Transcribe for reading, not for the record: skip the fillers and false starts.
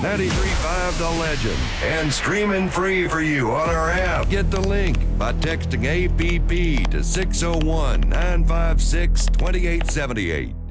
93.5 The Legend. And streaming free for you on our app. Get the link by texting APP to 601-956-2878.